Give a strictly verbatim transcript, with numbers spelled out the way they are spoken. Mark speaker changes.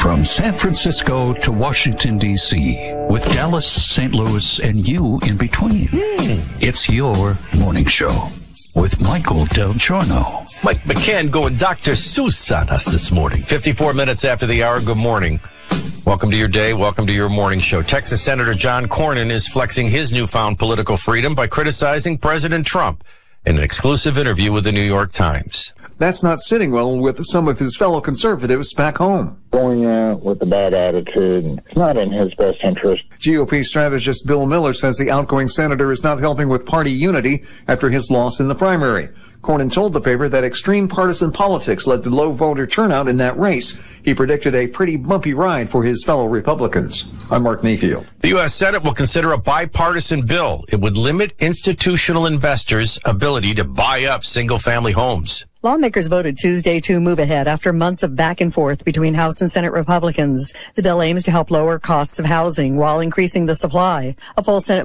Speaker 1: From San Francisco to Washington, D C, with Dallas, Saint Louis, and you in between. Mm. It's your morning show with Michael Del Giorno.
Speaker 2: Mike McCann going Doctor Seuss on us this morning. fifty-four minutes after the hour. Good morning. Welcome to your day. Welcome to your morning show. Texas Senator John Cornyn is flexing his newfound political freedom by criticizing President Trump in an exclusive interview with the New York Times.
Speaker 3: That's not sitting well with some of his fellow conservatives back home.
Speaker 4: Going out with a bad attitude, it's not in his best interest.
Speaker 3: G O P strategist Bill Miller says the outgoing senator is not helping with party unity after his loss in the primary. Cornyn told the paper that extreme partisan politics led to low voter turnout in that race. He predicted a pretty bumpy ride for his fellow Republicans. I'm Mark Mayfield.
Speaker 2: The U S Senate will consider a bipartisan bill. It would limit institutional investors' ability to buy up single-family homes.
Speaker 5: Lawmakers voted Tuesday to move ahead after months of back and forth between House and Senate Republicans. The bill aims to help lower costs of housing while increasing the supply. A full Senate